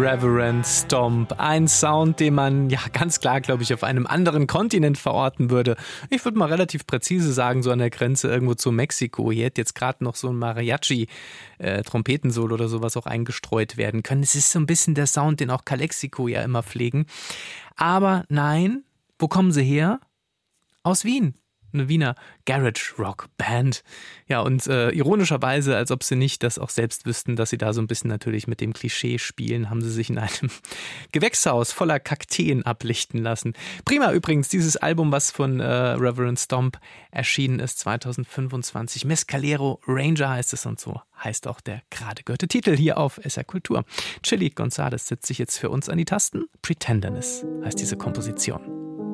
Reverend Stomp. Ein Sound, den man ja ganz klar, glaube ich, auf einem anderen Kontinent verorten würde. Ich würde mal relativ präzise sagen, so an der Grenze irgendwo zu Mexiko. Hier hätte jetzt gerade noch so ein Mariachi-Trompetensolo oder sowas auch eingestreut werden können. Es ist so ein bisschen der Sound, den auch Calexico ja immer pflegen. Aber nein, wo kommen sie her? Aus Wien. Eine Wiener Garage-Rock-Band. Ja, und ironischerweise, als ob sie nicht das auch selbst wüssten, dass sie da so ein bisschen natürlich mit dem Klischee spielen, haben sie sich in einem Gewächshaus voller Kakteen ablichten lassen. Prima übrigens, dieses Album, was von Reverend Stomp erschienen ist, 2025. Mescalero Ranger heißt es und so heißt auch der gerade gehörte Titel hier auf SR Kultur. Chili González setzt sich jetzt für uns an die Tasten. Pretenderness heißt diese Komposition.